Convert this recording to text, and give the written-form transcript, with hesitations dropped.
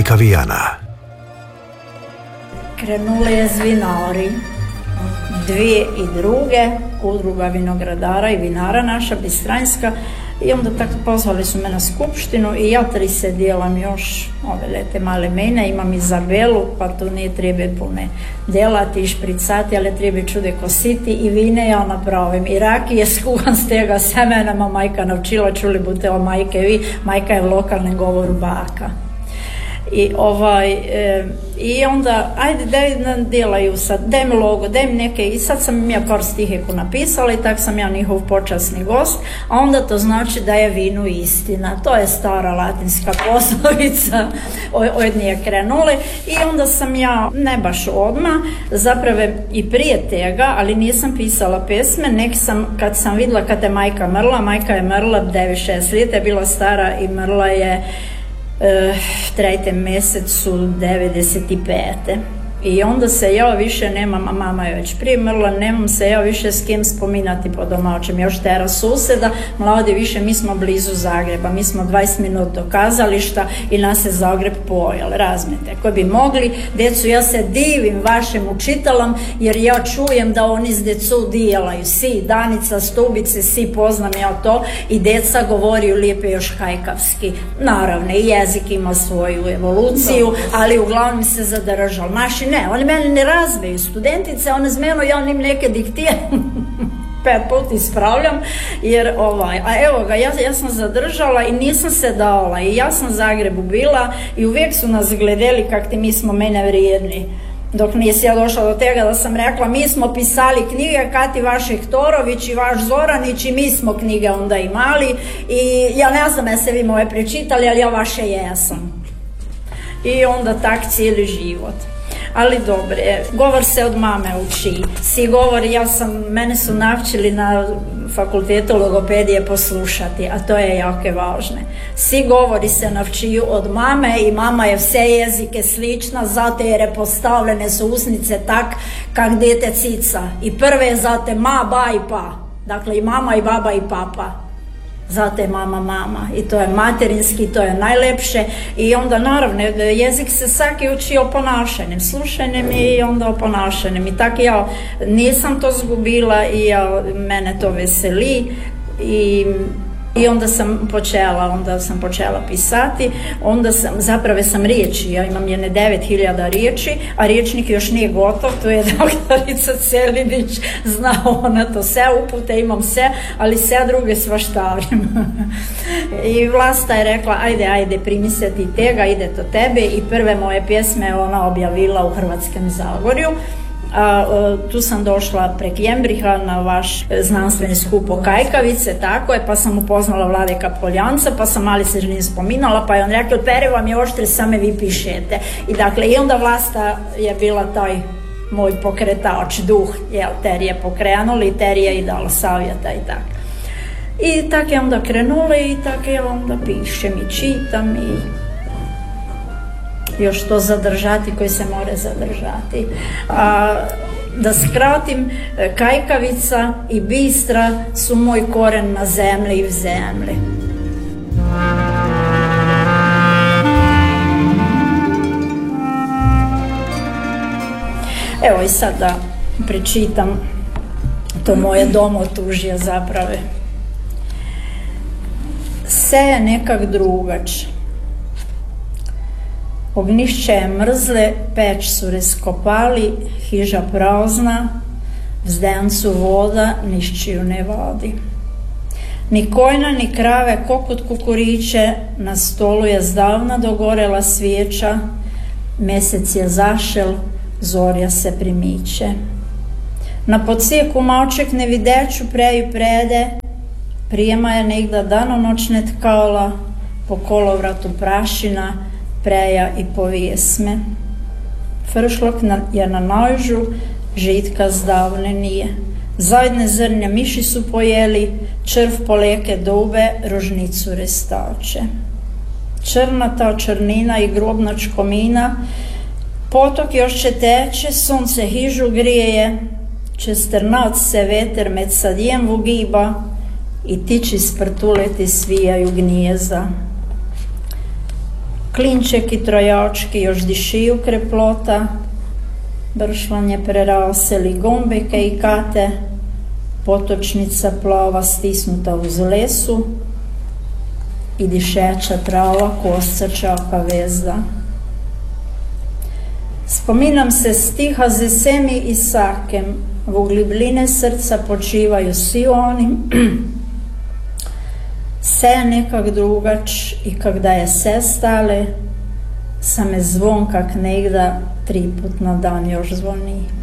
Kavijana. Krenuli je vinari, 2002. Udruga vinogradara i vinara naša Bistranjska, i onda tako pozvali su me na skupštinu i ja 30 dijelam još ove lete male mene, imam Izabelu, pa tu nije treba pune delati i špricati, ali treba čude kositi i vine ja napravim. I rakije skuhan s tega semenama, majka navčila, čuli bute o majke vi, majka je u lokalnem govoru baka. I onda, ajde, daj nam delaju sad, daj mi logo, daj mi neke, i sad sam ja par stiheku napisala i tak sam ja njihov počasni gost, a onda to znači da je vinu istina. To je stara latinska poslovica, od nje krenuli, i onda sam ja, ne baš odmah, zapravo i prije tega, ali nisam pisala pesme, nek sam, kad sam vidjela kad je majka je mrla 9-6 leta, je bila stara i mrla je trećem mesecu 95. I onda se ja više nemam, a mama je već primrla, nemam se ja više s kim spominati po domaćem. Još tera suseda, mladi više, mi smo blizu Zagreba, mi smo 20 minuta do kazališta i nas je Zagreb pojel, razumijete. Koji bi mogli, decu, ja se divim vašim učitelom, jer ja čujem da oni s decu dijelaju, si Danica, Stubice, si poznam ja to, i deca govoriju lijepe još hajkavski. Naravno, i jezik ima svoju evoluciju, ali uglavnom se zadržal. Naši ne, oni meni ne razveju studentice, one z meno, ja njim neke diktiram, 5 put ispravljam, jer a evo ga, ja sam zadržala i nisam se dala, i ja sam u Zagrebu bila i uvijek su nas gledali kak ti mi smo mene vrijedni. Dok nisi ja došla do tega da sam rekla, mi smo pisali knjige, Kati vaš Hektorović i vaš Zoranić, i mi smo knjige onda imali, i ja ne znam jeste vi moje prečitali, ali ja vaše jesam. I onda tak cijeli život. Ali dobre, govor se od mame uči. Si govor, mene su navčili na fakultetu logopedije poslušati, a to je jako važno. Svi govori se navčiju od mame i mama je vse jezike slična, zato jer je postavljene su usnice tak kak dete cica. I prve je zate ma, ba i pa. Dakle i mama i baba i papa. Zato je mama i to je materinski, to je najlepše, i onda naravno jezik se svaki uči o ponašanjem, slušanjem i onda o ponašanjem, i tako ja nisam to zgubila i mene to veseli, i onda sam počela pisati, onda zapravo sam riječi, ja imam jedne 9000 riječi, a riječnik još nije gotov, to je doktorica Celinić, zna ona to sve, upute imam sve, ali sve druge svaštavim. I Vlasta je rekla, ajde, primi se ti tega, ide to tebe, i prve moje pjesme ona objavila u Hrvatskom Zagorju. Tu sam došla prek Jembriha na vaš znanstveni skup o kajkavice, tako je, pa sam upoznala Vladeka Poljanca, pa sam mali se nije spominala, pa je on rekao, pere vam je oštre, same vi pišete. I dakle, i onda Vlasta je bila taj moj pokretač, duh, ter je pokrenuli, ter je i dala savjeta i tako. I tako je onda krenuli i tako je onda pišem i čitam i još to zadržati koji se more zadržati. Da skratim, kajkavica i Bistra su moj koren na zemlji i v zemlji. Evo i sad da prečitam to moje domotužje zapravo. Se je nekak drugač. Ognišće je mrzle, peč su razkopali, hiža prazna, v zdencu voda, niščiju ne vodi. Ni kojna, ni krave, kokot kukuriče, na stolu je zdavna dogorela svijeća, mesec je zašel, zorja se primiče. Na podsijeku malček nevideću preju prede, prijema je negda danonočne tkala, po kolovratu prašina, preja i povijesme. Fršlok je na nožu, žitka zdavne nije. Zajedne zrnja miši su pojeli, črv poleke dube, rožnicu restače. Črna ta črnina i grobna čkomina, potok još će teče, sunce hižu grijeje, čez trnac se veter med sadjem vugiba i tiči s prtuleti svijaju gnijeza. Klinček i trojački još dišiju kreplota, bršlanje preraseli gombeke i kate, potočnica plava stisnuta uz lesu i dišeća trava kosca čaka vezda. Spominam se stiha zesemi i sakem, v glibline srca počivaju svi oni, se je nekak drugač i kada je se stale, same zvon kak negda 3 put na dan još zvoni.